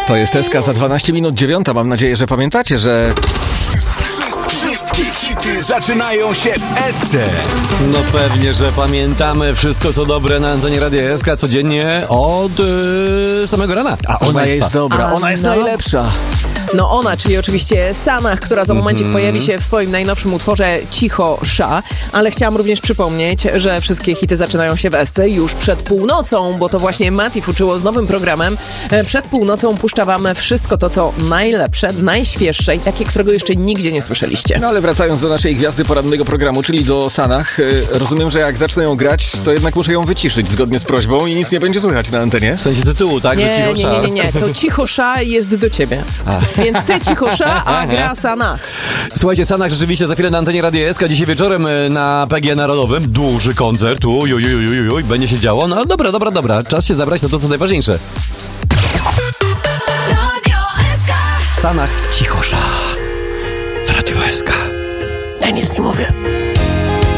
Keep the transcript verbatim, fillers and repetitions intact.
To jest Eska za dwanaście minut dziewiąta. Mam nadzieję, że pamiętacie, że... Wszystkie hity zaczynają się w Esce. No pewnie, że pamiętamy wszystko co dobre na antenie Radia S K codziennie od yy, samego rana. A ona jest dobra, A, ona jest no. najlepsza. No ona, czyli oczywiście Sanach, która za momencik mm-hmm. pojawi się w swoim najnowszym utworze Cicho Sza, ale chciałam również przypomnieć, że wszystkie hity zaczynają się w Esce już przed północą, bo to właśnie Mati fuczyło z nowym programem. Przed północą puszcza wam wszystko to, co najlepsze, najświeższe i takie, którego jeszcze nigdzie nie słyszeliście. No ale wracając do naszej gwiazdy porannego programu, czyli do Sanach, rozumiem, że jak zacznę ją grać, to jednak muszę ją wyciszyć zgodnie z prośbą i nic nie będzie słychać na antenie. W sensie tytułu, tak? Nie, że Cicho nie, Sza. nie, nie, nie, to Cicho Sza jest do ciebie. A. Więc ty Cicho Sza, a gra Sanach. Słuchajcie, Sanach rzeczywiście za chwilę na antenie Radia S K. Dzisiaj wieczorem na P G Narodowym duży koncert. Uj, uj, uj, uj, uj, będzie się działo. No dobra, dobra, dobra. Czas się zabrać na to, co najważniejsze. Sanach Cicho Sza w Radiu S K. Ja nic nie mówię.